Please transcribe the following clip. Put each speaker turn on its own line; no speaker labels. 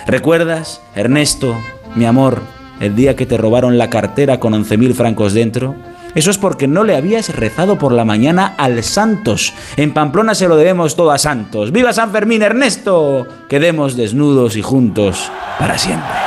¿Recuerdas, Ernesto, mi amor, el día que te robaron la cartera con 11.000 francos dentro? Eso es porque no le habías rezado por la mañana al Santos. En Pamplona se lo debemos todo a Santos. ¡Viva San Fermín, Ernesto! Quedemos desnudos y juntos para siempre.